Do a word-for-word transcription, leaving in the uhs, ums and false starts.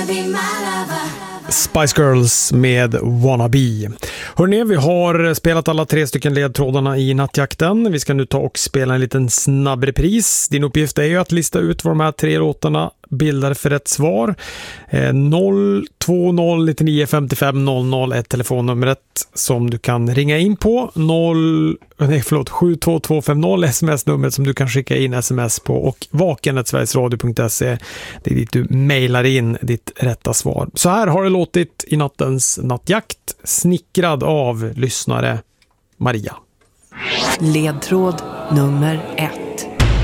Spice Girls med Wannabe. Hörrni, vi har spelat alla tre stycken ledtrådarna i nattjakten. Vi ska nu ta och spela en liten snabb repris. Din uppgift är ju att lista ut vad de här tre låtarna bildar för ett svar. Eh, noll två noll nio nio fem fem noll noll är telefonnumret som du kan ringa in på. noll, nej, förlåt, sju två två fem noll sms-numret som du kan skicka in sms på, och vaken snabel-a sverigesradio punkt se, det är dit du mejlar in ditt rätta svar. Så här har det låtit i nattens nattjakt, snickrad av lyssnare Maria. Ledtråd nummer ett.